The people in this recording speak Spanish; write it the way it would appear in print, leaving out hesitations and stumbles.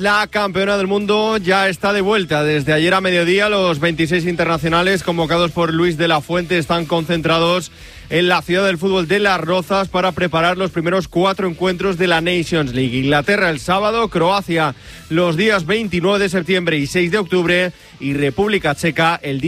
La campeona del mundo ya está de vuelta. Desde ayer a mediodía, los 26 internacionales convocados por Luis de la Fuente están concentrados en la ciudad del fútbol de Las Rozas para preparar los primeros 4 encuentros de la Nations League. Inglaterra el sábado, Croacia los días 29 de septiembre y 6 de octubre y República Checa el día